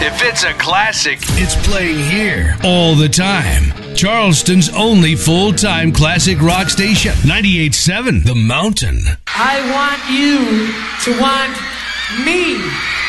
If it's a classic, it's playing here all the time. Charleston's only full-time classic rock station, 98.7 The Mountain. I want you to want me.